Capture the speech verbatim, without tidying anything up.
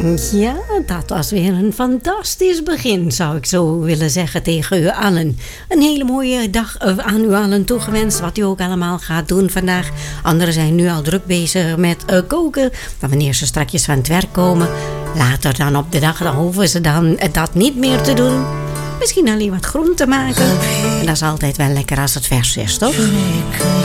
Ja, dat was weer een fantastisch begin, zou ik zo willen zeggen tegen u allen. Een hele mooie dag aan u allen toegewenst, wat u ook allemaal gaat doen vandaag. Anderen zijn nu al druk bezig met uh, koken. Dan wanneer ze strakjes van het werk komen, later dan op de dag, dan hoeven ze dan dat niet meer te doen. Misschien alleen wat groente maken. En dat is altijd wel lekker als het vers is, toch?